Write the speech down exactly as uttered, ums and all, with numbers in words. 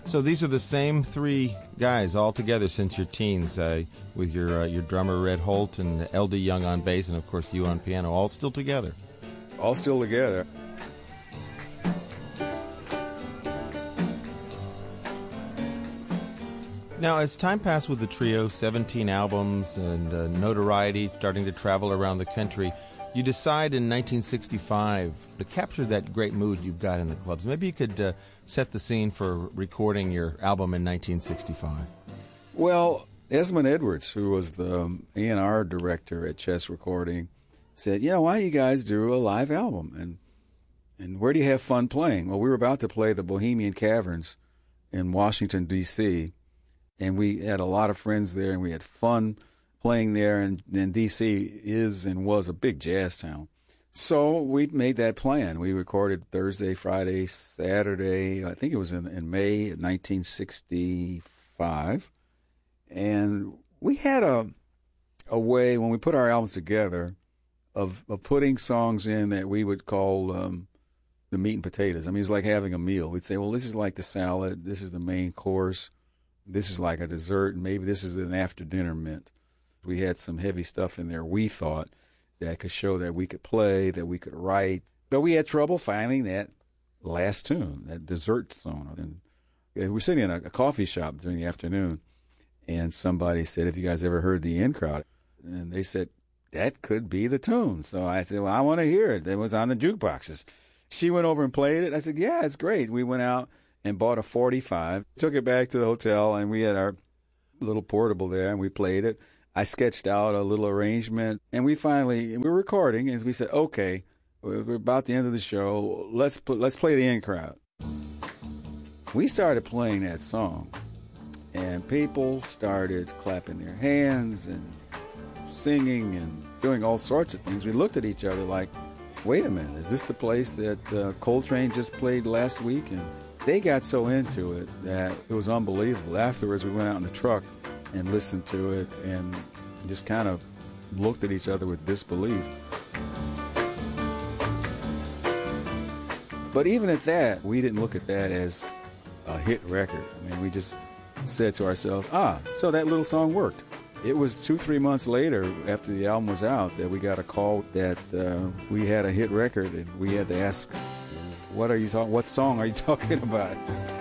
So these are the same three guys all together since your teens, uh, with your uh, your drummer Red Holt and L D Young on bass, and of course you on piano, all still together. All still together. Now, as time passed with the trio, seventeen albums and uh, notoriety, starting to travel around the country, you decide in nineteen sixty-five to capture that great mood you've got in the clubs. Maybe you could uh, set the scene for recording your album in nineteen sixty-five. Well, Esmond Edwards, who was the um, A and R director at Chess Recording, said, you know, why don't you guys do a live album? And and where do you have fun playing? Well, we were about to play the Bohemian Caverns in Washington, D C, and we had a lot of friends there, and we had fun playing there, and, and D C is and was a big jazz town. So we made that plan. We recorded Thursday, Friday, Saturday, I think it was in, in May of nineteen sixty-five. And we had a a way, when we put our albums together, of, of putting songs in that we would call um, the meat and potatoes. I mean, it's like having a meal. We'd say, well, this is like the salad, this is the main course, this is like a dessert, and maybe this is an after-dinner mint. We had some heavy stuff in there, we thought, that could show that we could play, that we could write. But we had trouble finding that last tune, that dessert song. And we were sitting in a, a coffee shop during the afternoon, and somebody said, have you guys ever heard the In Crowd? And they said, that could be the tune. So I said, well, I want to hear it. It was on the jukeboxes. She went over and played it. I said, yeah, it's great. We went out and bought a forty-five, took it back to the hotel, and we had our little portable there, and we played it. I sketched out a little arrangement, and we finally, we were recording, and we said, okay, we're about the end of the show. Let's put, let's play the In Crowd. We started playing that song, and people started clapping their hands and singing and doing all sorts of things. We looked at each other like, wait a minute, is this the place that uh, Coltrane just played last week? And they got so into it that it was unbelievable. Afterwards, we went out in the truck and listened to it and just kind of looked at each other with disbelief. But even at that, we didn't look at that as a hit record. I mean, we just said to ourselves, ah, so that little song worked. It was two, three months later, after the album was out, that we got a call that uh, we had a hit record, and we had to ask, what are you talking, what song are you talking about?